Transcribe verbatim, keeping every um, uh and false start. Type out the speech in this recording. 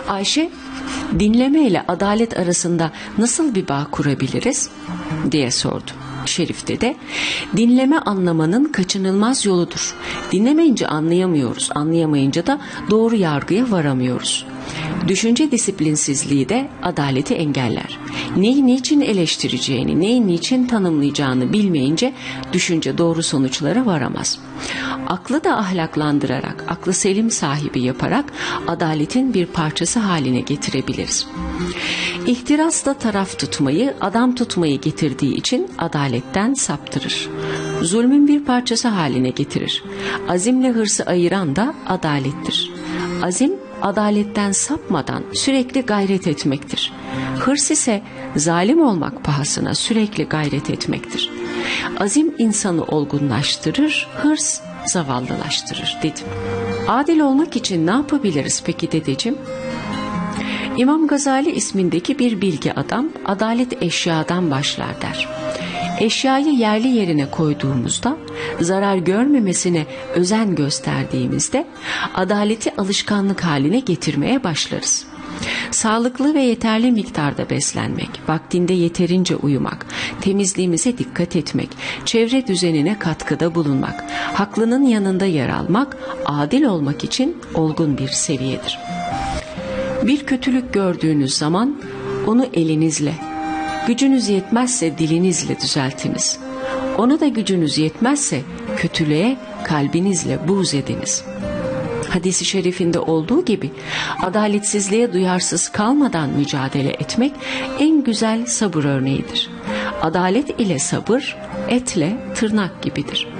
Ayşe, dinleme ile adalet arasında nasıl bir bağ kurabiliriz diye sordu. Şerif'te de dinleme anlamanın kaçınılmaz yoludur. Dinlemeyince anlayamıyoruz, anlayamayınca da doğru yargıya varamıyoruz. Düşünce disiplinsizliği de adaleti engeller. Neyi niçin eleştireceğini, neyi niçin tanımlayacağını bilmeyince düşünce doğru sonuçlara varamaz. Aklı da ahlaklandırarak, aklı selim sahibi yaparak adaletin bir parçası haline getirebiliriz. İhtiras da taraf tutmayı, adam tutmayı getirdiği için adaletten saptırır. Zulmün bir parçası haline getirir. Azimle hırsı ayıran da adalettir. Azim, adaletten sapmadan sürekli gayret etmektir. Hırs ise zalim olmak pahasına sürekli gayret etmektir. Azim insanı olgunlaştırır, hırs zavallılaştırır dedim. Adil olmak için ne yapabiliriz peki dedeciğim? İmam Gazali ismindeki bir bilge adam, adalet eşyadan başlar der. Eşyayı yerli yerine koyduğumuzda, zarar görmemesine özen gösterdiğimizde adaleti alışkanlık haline getirmeye başlarız. Sağlıklı ve yeterli miktarda beslenmek, vaktinde yeterince uyumak, temizliğimize dikkat etmek, çevre düzenine katkıda bulunmak, haklının yanında yer almak, adil olmak için olgun bir seviyedir. Bir kötülük gördüğünüz zaman onu elinizle, gücünüz yetmezse dilinizle düzeltiniz. Ona da gücünüz yetmezse kötülüğe kalbinizle buğz ediniz. Hadis-i şerifinde olduğu gibi adaletsizliğe duyarsız kalmadan mücadele etmek en güzel sabır örneğidir. Adalet ile sabır etle tırnak gibidir.